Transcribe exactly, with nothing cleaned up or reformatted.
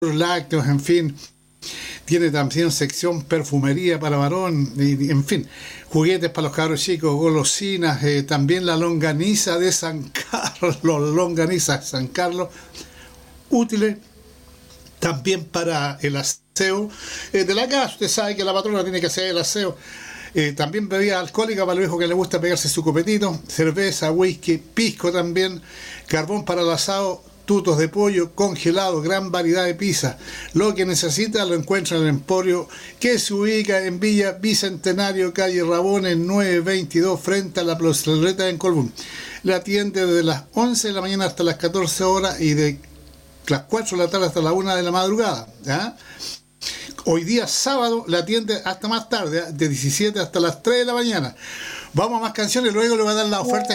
lácteos, en fin. Tiene también sección perfumería para varón, y, en fin, juguetes para los cabros chicos, golosinas, eh, también la longaniza de San Carlos, longaniza de San Carlos, útiles también para el aseo eh, de la casa. Usted sabe que la patrona tiene que hacer el aseo. Eh, también bebida alcohólica para los hijos que les gusta pegarse su copetito, cerveza, whisky, pisco también, carbón para el asado, tutos de pollo, congelado, gran variedad de pizza. Lo que necesita lo encuentra en el Emporio, que se ubica en Villa Bicentenario, calle Rabones nueve veintidós, frente a la plazoleta en Colbún. La atiende desde las once de la mañana hasta las catorce horas y de las cuatro de la tarde hasta la una de la madrugada. ¿Ya? Hoy día sábado la atiende hasta más tarde, ¿eh? De diecisiete hasta las tres de la mañana. Vamos a más canciones, luego le voy a dar la oferta